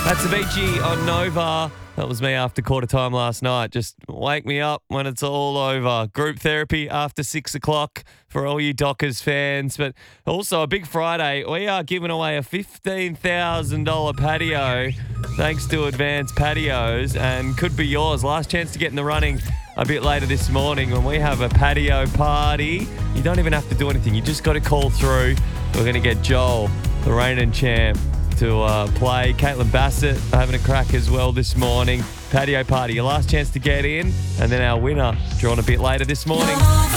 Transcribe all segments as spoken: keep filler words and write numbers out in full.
That's Avicii on Nova. That was me after quarter time last night. Just wake me up when it's all over. Group therapy after six o'clock for all you Dockers fans. But also a big Friday. We are giving away a fifteen thousand dollars patio thanks to Advanced Patios, and could be yours. Last chance to get in the running a bit later this morning when we have a patio party. You don't even have to do anything. You just got to call through. We're going to get Joel, the reigning champ, to uh, play. Caitlin Bassett having a crack as well this morning. Patio party, your last chance to get in, and then our winner drawn a bit later this morning.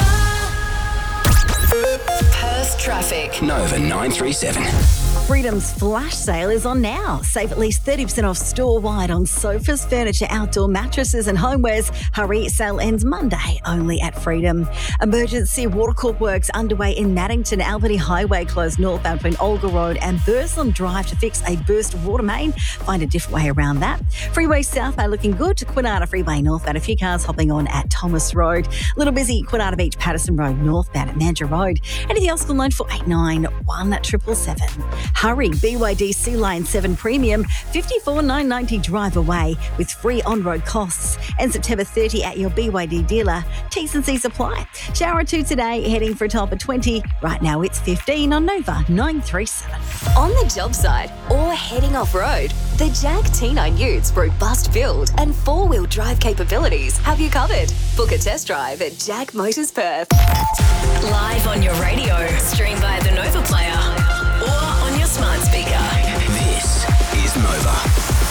Perth traffic. Nova nine three seven. Freedom's flash sale is on now. Save at least thirty percent off store-wide on sofas, furniture, outdoor mattresses and homewares. Hurry, sale ends Monday only at Freedom. Emergency Watercorp works underway in Maddington. Albany Highway closed northbound between Olga Road and Burslem Drive to fix a burst water main. Find a different way around that. Freeway southbound looking good. Kwinana Freeway northbound. A few cars hopping on at Thomas Road. Little busy Kwinana Beach, Patterson Road northbound at Mandurah Road. Anything else call nine four eight nine one seven seven seven. Hurry, B Y D Sea Line seven Premium, fifty-four nine ninety drive away with free on-road costs. And September thirtieth at your B Y D dealer. T's and C's apply. Shower two today, heading for a top of twenty. Right now it's fifteen on Nova nine three seven. On the job site or heading off-road, the Jag T nine Utes robust build and four-wheel drive capabilities have you covered. Book a test drive at Jag Motors Perth. Live on your radio, stream via the Nova Player or on your smart speaker. This is Nova.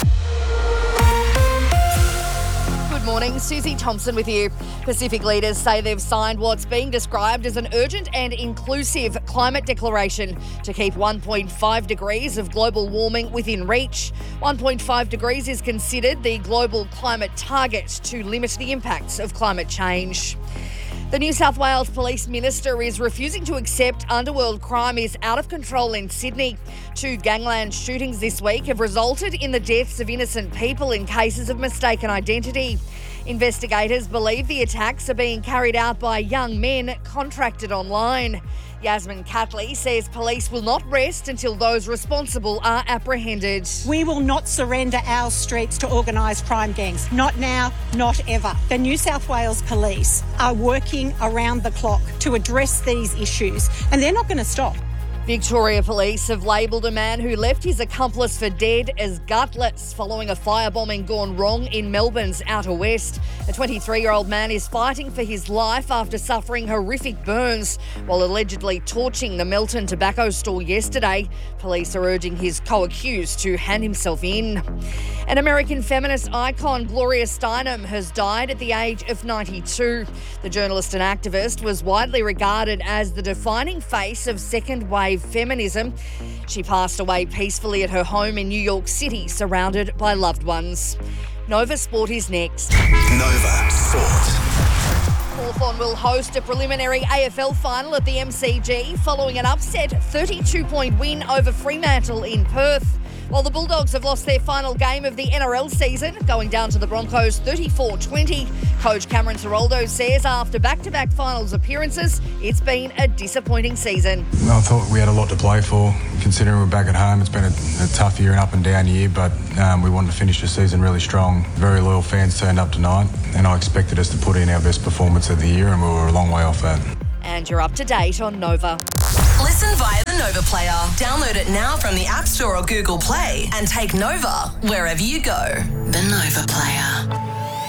Good morning, Susie Thompson with you. Pacific leaders say they've signed what's being described as an urgent and inclusive climate declaration to keep one point five degrees of global warming within reach. one point five degrees is considered the global climate target to limit the impacts of climate change. The New South Wales Police Minister is refusing to accept underworld crime is out of control in Sydney. Two gangland shootings this week have resulted in the deaths of innocent people in cases of mistaken identity. Investigators believe the attacks are being carried out by young men contracted online. Yasmin Catley says police will not rest until those responsible are apprehended. We will not surrender our streets to organised crime gangs. Not now, not ever. The New South Wales Police are working around the clock to address these issues, and they're not going to stop. Victoria Police have labelled a man who left his accomplice for dead as gutless following a firebombing gone wrong in Melbourne's Outer West. A twenty-three-year-old man is fighting for his life after suffering horrific burns while allegedly torching the Melton tobacco store yesterday. Police are urging his co-accused to hand himself in. An American feminist icon, Gloria Steinem, has died at the age of ninety-two. The journalist and activist was widely regarded as the defining face of second-wave feminism. She passed away peacefully at her home in New York City, surrounded by loved ones. Nova Sport is next. Nova Sport. Hawthorn will host a preliminary A F L final at the M C G following an upset thirty-two point win over Fremantle in Perth. While the Bulldogs have lost their final game of the N R L season, going down to the Broncos thirty-four twenty. Coach Cameron Ciraldo says after back-to-back finals appearances, it's been a disappointing season. I thought we had a lot to play for, considering we're back at home. It's been a, a tough year and up and down year, but um, we wanted to finish the season really strong. Very loyal fans turned up tonight, and I expected us to put in our best performance of the year, and we were a long way off that. And you're up to date on Nova. Listen via the Nova Player. Download it now from the App Store or Google Play and take Nova wherever you go. The Nova Player.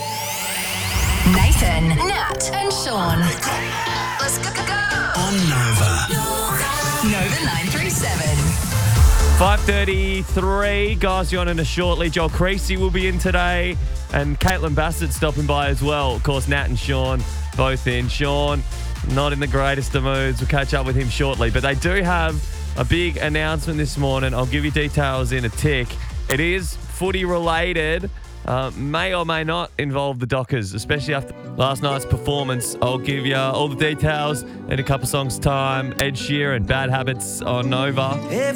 Nathan, Nat and Sean. Let's go, go, go. On Nova. Nova nine three seven. five thirty-three. Guys, you're on in a shortly. Joel Creasy will be in today, and Caitlin Bassett stopping by as well. Of course, Nat and Sean both in. Sean, not in the greatest of moods. We'll catch up with him shortly. But they do have a big announcement this morning. I'll give you details in a tick. It is footy related. Uh, may or may not involve the Dockers, especially after last night's performance. I'll give you all the details in a couple songs' time. Ed Sheeran, Bad Habits on Nova.